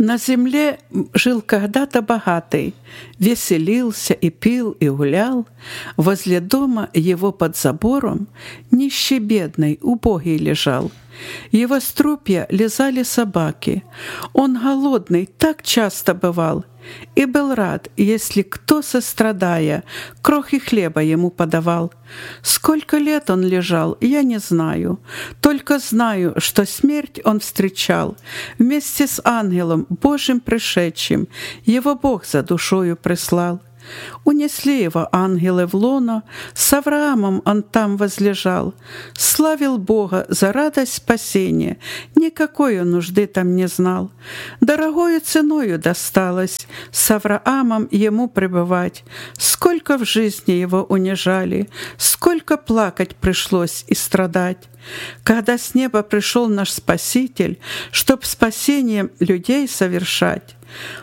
На земле жил когда-то богатый, веселился и пил, и гулял. Возле дома его под забором нищий бедный, убогий лежал. Его струпья лизали собаки. Он голодный так часто бывал и был рад, если кто, сострадая, крохи хлеба ему подавал. Сколько лет он лежал, я не знаю, только знаю, что смерть он встречал вместе с ангелом Божьим пришедшим, его Бог за душою прислал. Унесли его ангелы в лоно, с Авраамом он там возлежал, славил Бога за радость спасения, никакой он нужды там не знал. Дорогою ценою досталось с Авраамом ему пребывать, сколько в жизни его унижали, сколько плакать пришлось и страдать. Когда с неба пришел наш Спаситель, чтоб спасением людей совершать,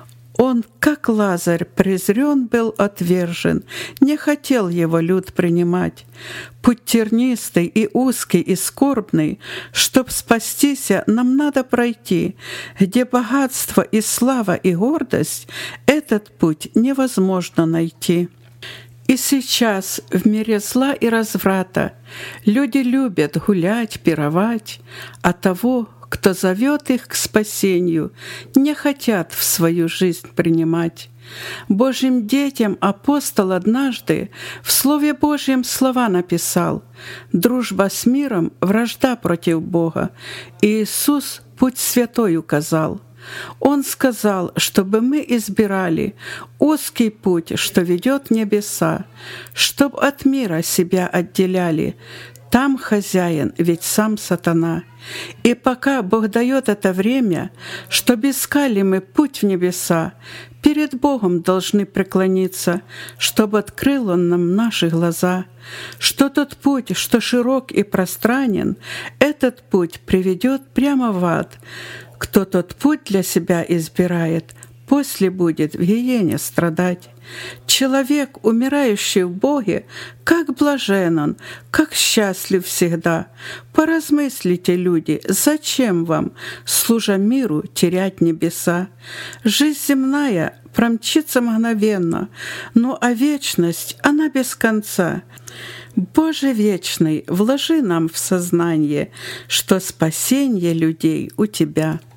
он, как Лазарь, презрен был, отвержен, не хотел его люд принимать. Путь тернистый и узкий и скорбный, чтоб спастися, нам надо пройти, где богатство и слава и гордость, этот путь невозможно найти. И сейчас в мире зла и разврата люди любят гулять, пировать, а того, кто зовет их к спасению, не хотят в свою жизнь принимать. Божьим детям апостол однажды в Слове Божьем слова написал: «Дружба с миром, вражда против Бога». И Иисус путь святой указал. Он сказал, чтобы мы избирали узкий путь, что ведет в небеса, чтоб от мира себя отделяли. Там хозяин, ведь сам сатана. И пока Бог дает это время, чтоб искали мы путь в небеса, перед Богом должны преклониться, чтобы открыл Он нам наши глаза, что тот путь, что широк и пространен, этот путь приведет прямо в ад. Кто тот путь для себя избирает, после будет в гиене страдать. Человек, умирающий в Боге, как блажен он, как счастлив всегда. Поразмыслите, люди, зачем вам, служа миру, терять небеса? Жизнь земная промчится мгновенно, ну а вечность, она без конца. Боже вечный, вложи нам в сознание, что спасение людей у Тебя.